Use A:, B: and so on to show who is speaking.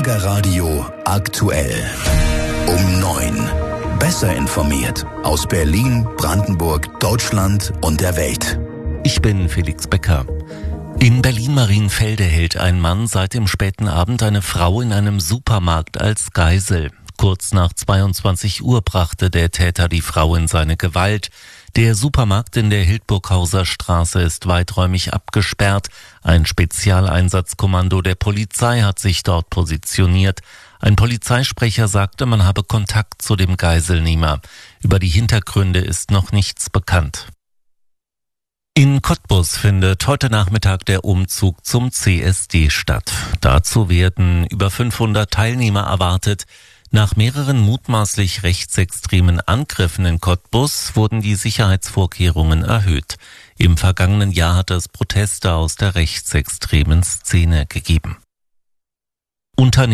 A: Schlager Radio aktuell. Um 9. Besser informiert aus Berlin, Brandenburg, Deutschland und der Welt.
B: Ich bin Felix Becker. In Berlin-Marienfelde hält ein Mann seit dem späten Abend eine Frau in einem Supermarkt als Geisel. Kurz nach 22 Uhr brachte der Täter die Frau in seine Gewalt. Der Supermarkt in der Hildburghauser Straße ist weiträumig abgesperrt. Ein Spezialeinsatzkommando der Polizei hat sich dort positioniert. Ein Polizeisprecher sagte, man habe Kontakt zu dem Geiselnehmer. Über die Hintergründe ist noch nichts bekannt. In Cottbus findet heute Nachmittag der Umzug zum CSD statt. Dazu werden über 500 Teilnehmer erwartet. Nach mehreren mutmaßlich rechtsextremen Angriffen in Cottbus wurden die Sicherheitsvorkehrungen erhöht. Im vergangenen Jahr hat es Proteste aus der rechtsextremen Szene gegeben.